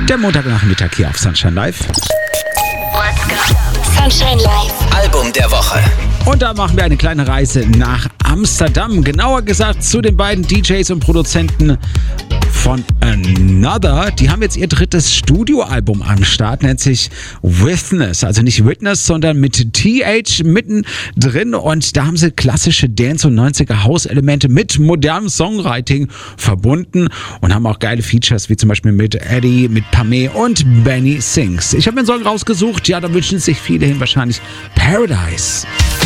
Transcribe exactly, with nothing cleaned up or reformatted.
Der Montagnachmittag hier auf Sunshine Live. Let's go. Sunshine Live. Album der Woche. Und da machen wir eine kleine Reise nach Amsterdam. Genauer gesagt zu den beiden D Js und Produzenten von Another. Die haben jetzt ihr drittes Studioalbum am Start, nennt sich Witness. Also nicht Witness, sondern mit T H mittendrin. Und da haben sie klassische Dance- und neunziger House-Elemente mit modernem Songwriting verbunden und haben auch geile Features, wie zum Beispiel mit Eddie, mit Pamé und Benny Sings. Ich habe mir einen Song rausgesucht. Ja, da wünschen sich viele hin wahrscheinlich Paradise.